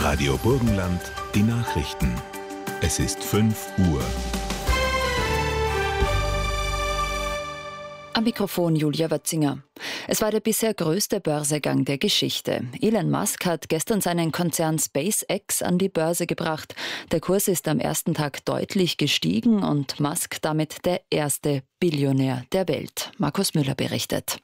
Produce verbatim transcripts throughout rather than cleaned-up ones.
Radio Burgenland, die Nachrichten. Es ist fünf Uhr. Am Mikrofon Julia Wötzinger. Es war der bisher größte Börsegang der Geschichte. Elon Musk hat gestern seinen Konzern SpaceX an die Börse gebracht. Der Kurs ist am ersten Tag deutlich gestiegen und Musk damit der erste Billionär der Welt. Markus Müller berichtet.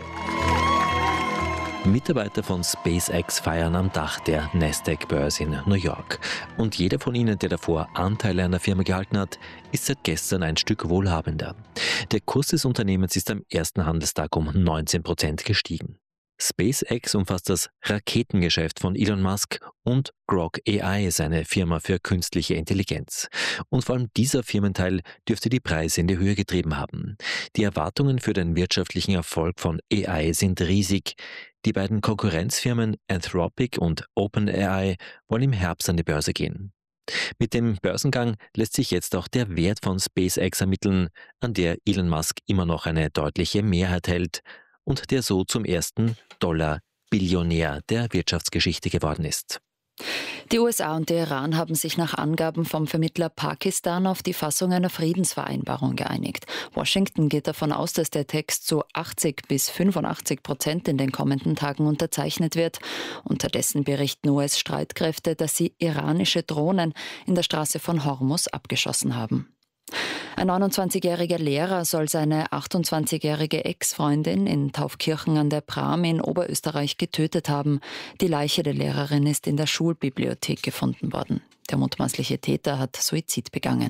Mitarbeiter von SpaceX feiern am Dach der Nasdaq-Börse in New York. Und jeder von ihnen, der davor Anteile an der Firma gehalten hat, ist seit gestern ein Stück wohlhabender. Der Kurs des Unternehmens ist am ersten Handelstag um neunzehn Prozent gestiegen. SpaceX umfasst das Raketengeschäft von Elon Musk und Grok A I, seine Firma für künstliche Intelligenz. Und vor allem dieser Firmenteil dürfte die Preise in die Höhe getrieben haben. Die Erwartungen für den wirtschaftlichen Erfolg von A I sind riesig. Die beiden Konkurrenzfirmen Anthropic und OpenAI wollen im Herbst an die Börse gehen. Mit dem Börsengang lässt sich jetzt auch der Wert von SpaceX ermitteln, an der Elon Musk immer noch eine deutliche Mehrheit hält und der so zum ersten Dollar-Billionär der Wirtschaftsgeschichte geworden ist. Die U S A und der Iran haben sich nach Angaben vom Vermittler Pakistan auf die Fassung einer Friedensvereinbarung geeinigt. Washington geht davon aus, dass der Text zu achtzig bis fünfundachtzig Prozent in den kommenden Tagen unterzeichnet wird. Unterdessen berichten U S-Streitkräfte, dass sie iranische Drohnen in der Straße von Hormuz abgeschossen haben. Ein neunundzwanzigjähriger Lehrer soll seine achtundzwanzigjährige Ex-Freundin in Taufkirchen an der Pram in Oberösterreich getötet haben. Die Leiche der Lehrerin ist in der Schulbibliothek gefunden worden. Der mutmaßliche Täter hat Suizid begangen.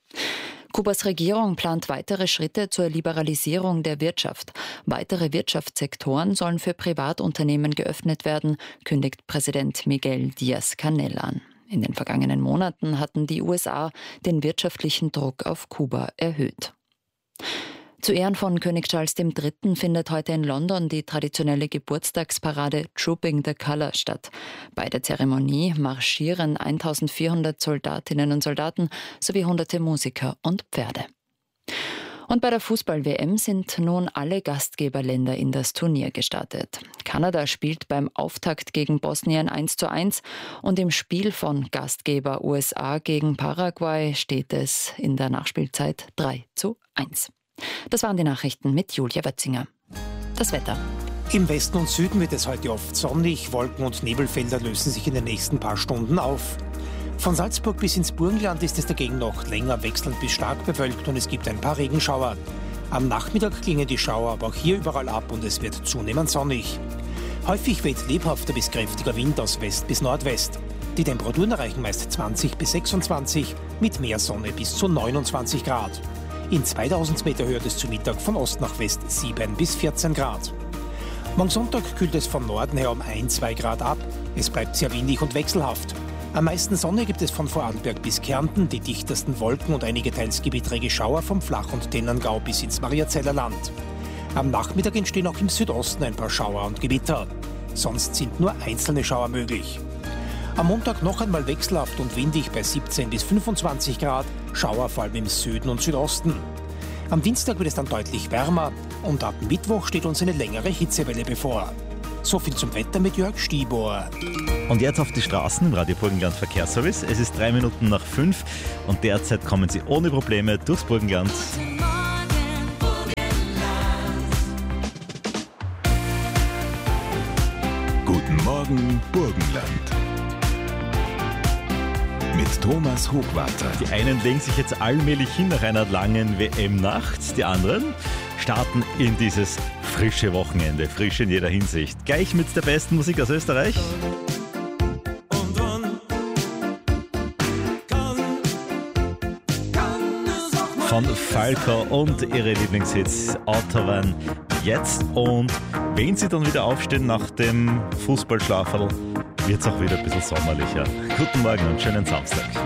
Kubas Regierung plant weitere Schritte zur Liberalisierung der Wirtschaft. Weitere Wirtschaftssektoren sollen für Privatunternehmen geöffnet werden, kündigt Präsident Miguel Díaz-Canel an. In den vergangenen Monaten hatten die U S A den wirtschaftlichen Druck auf Kuba erhöht. Zu Ehren von König Charles der Dritte findet heute in London die traditionelle Geburtstagsparade Trooping the Colour statt. Bei der Zeremonie marschieren eintausendvierhundert Soldatinnen und Soldaten sowie hunderte Musiker und Pferde. Und bei der Fußball-W M sind nun alle Gastgeberländer in das Turnier gestartet. Kanada spielt beim Auftakt gegen Bosnien eins zu eins und im Spiel von Gastgeber U S A gegen Paraguay steht es in der Nachspielzeit drei zu eins. Das waren die Nachrichten mit Julia Wötzinger. Das Wetter. Im Westen und Süden wird es heute oft sonnig. Wolken- und Nebelfelder lösen sich in den nächsten paar Stunden auf. Von Salzburg bis ins Burgenland ist es dagegen noch länger wechselnd bis stark bewölkt und es gibt ein paar Regenschauer. Am Nachmittag klingen die Schauer aber auch hier überall ab und es wird zunehmend sonnig. Häufig weht lebhafter bis kräftiger Wind aus West bis Nordwest. Die Temperaturen erreichen meist zwanzig bis sechsundzwanzig, mit mehr Sonne bis zu neunundzwanzig Grad. In zweitausend Meter Höhe ist zu Mittag von Ost nach West sieben bis vierzehn Grad. Morgen Sonntag kühlt es von Norden her um ein bis zwei Grad ab. Es bleibt sehr windig und wechselhaft. Am meisten Sonne gibt es von Vorarlberg bis Kärnten, die dichtesten Wolken und einige teils gebieträge Schauer vom Flach- und Tennangau bis ins Mariazeller Land. Am Nachmittag entstehen auch im Südosten ein paar Schauer und Gewitter. Sonst sind nur einzelne Schauer möglich. Am Montag noch einmal wechselhaft und windig bei siebzehn bis fünfundzwanzig Grad, Schauer vor allem im Süden und Südosten. Am Dienstag wird es dann deutlich wärmer und ab Mittwoch steht uns eine längere Hitzewelle bevor. So viel zum Wetter mit Jörg Stibor. Und jetzt auf die Straßen im Radio Burgenland Verkehrsservice. Es ist drei Minuten nach fünf und derzeit kommen Sie ohne Probleme durchs Burgenland. Guten Morgen, Burgenland. Mit Thomas Hochwarter. Die einen legen sich jetzt allmählich hin nach einer langen W M-Nacht. Die anderen starten in dieses frische Wochenende. Frisch in jeder Hinsicht. Gleich mit der besten Musik aus Österreich. Von Falco und ihre Lieblingshits Autobahn jetzt. Und wenn sie dann wieder aufstehen nach dem Fußballschlaferl, wird es auch wieder ein bisschen sommerlicher. Guten Morgen und schönen Samstag.